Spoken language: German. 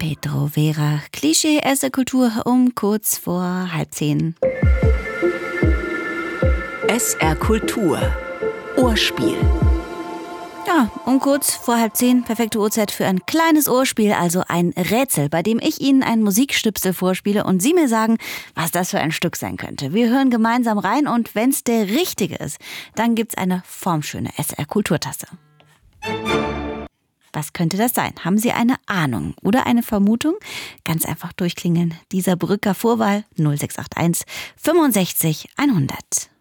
Pedro Vera, Klischee SR Kultur um kurz vor 9:30. SR Kultur Ohrspiel. Ja, um kurz vor 9:30, perfekte Uhrzeit für ein kleines Ohrspiel, also ein Rätsel, bei dem ich Ihnen ein Musikstüpsel vorspiele und Sie mir sagen, was das für ein Stück sein könnte. Wir hören gemeinsam rein und wenn es der richtige ist, dann gibt's eine formschöne SR Kulturtasse. Was könnte das sein? Haben Sie eine Ahnung oder eine Vermutung? Ganz einfach durchklingeln. Dieser Brücker Vorwahl 0681 65 100.